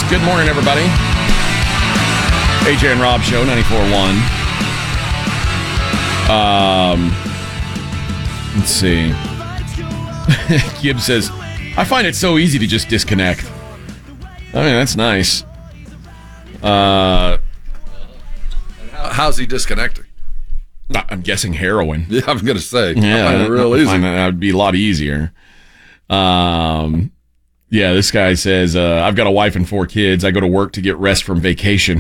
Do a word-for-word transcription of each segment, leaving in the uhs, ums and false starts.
Good morning, everybody. A J and Rob Show, ninety-four point one. Um, let's see. Gibbs says, I find it so easy to just disconnect. I mean, that's nice. Uh, How's he disconnecting? I'm guessing heroin. Yeah, I'm going to say. Yeah, I find it real I easy. find that, that would be a lot easier. Um, yeah, this guy says, uh, I've got a wife and four kids. I go to work to get rest from vacation.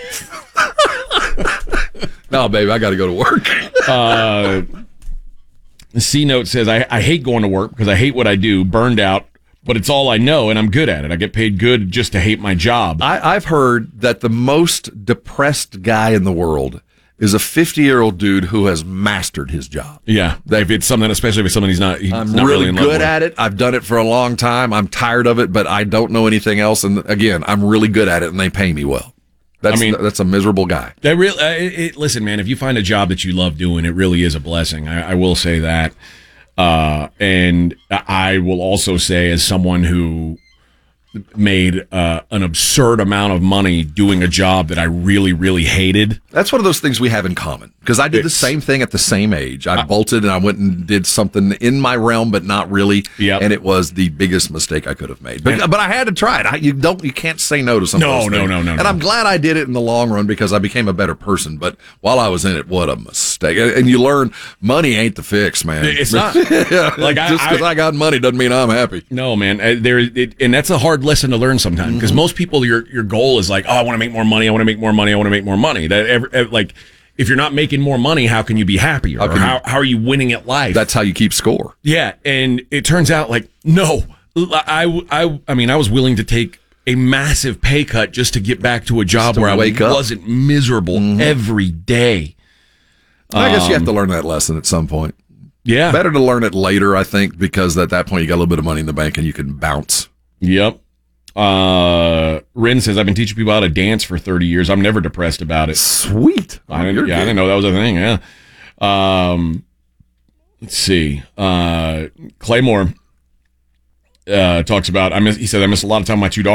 No, baby, I got to go to work. uh, C-Note says, I, I hate going to work because I hate what I do, burned out, but it's all I know, and I'm good at it. I get paid good just to hate my job. I, I've heard that the most depressed guy in the world is a fifty-year-old dude who has mastered his job. Yeah, if it's something, especially if it's something he's not, he's I'm not really, really in love good with. at it. I've done it for a long time. I'm tired of it, but I don't know anything else. And again, I'm really good at it, and they pay me well. That's, I mean, that's a miserable guy. That real, uh, it, it, listen, man, if you find a job that you love doing, it really is a blessing. I, I will say that. Uh, and I will also say, as someone who made uh, an absurd amount of money doing a job that I really, really hated. That's one of those things we have in common, because I did It's- the same thing at the same age. I bolted and I went and did something in my realm, but not really. Yep. And it was the biggest mistake I could have made. But, And- but I had to try it. I, you don't, you can't say no to some No, of those no, things. no, no, And no. I'm glad I did it in the long run, because I became a better person. But while I was in it, what a mistake! And you learn money ain't the fix, man. It's not. Yeah, Like, I- just because I, I- got money doesn't mean I'm happy. No, man. Uh, there, it, and that's a hard lesson to learn sometimes, because Mm-hmm. most people, your your goal is like, oh, I want to make more money. I want to make more money. I want to make more money. That ever, ever- like, if you're not making more money, how can you be happier? How Or can you- how how are you winning at life? That's how you keep score. Yeah, and it turns out like no, I, I, I mean I was willing to take a massive pay cut just to get back to a job to where I wake up. wasn't miserable Mm-hmm. every day. I guess you have Um, to learn that lesson at some point. Yeah. Better to learn it later, I think, because at that point you got a little bit of money in the bank and you can bounce. Yep. Uh, Ren says I've been teaching people how to dance for thirty years. I'm never depressed about it. Sweet. I didn't, You're yeah, I good. didn't know that was a thing. Yeah. Um, let's see. Uh, Claymore uh, talks about I miss. He said I miss a lot of time with my two daughters.